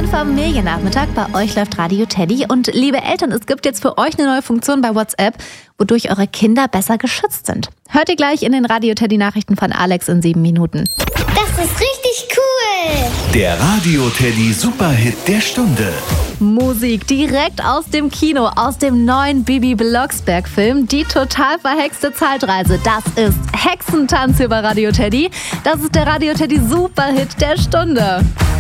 Schönen Familiennachmittag. Bei euch läuft Radio Teddy. Und liebe Eltern, es gibt jetzt für euch eine neue Funktion bei WhatsApp, wodurch eure Kinder besser geschützt sind. Hört ihr gleich in den Radio Teddy Nachrichten von Alex in 7 Minuten. Das ist richtig cool. Der Radio Teddy Superhit der Stunde. Musik direkt aus dem Kino, aus dem neuen Bibi Blocksberg-Film, Die total verhexte Zeitreise. Das ist Hexentanz hier bei Radio Teddy. Das ist der Radio Teddy Superhit der Stunde.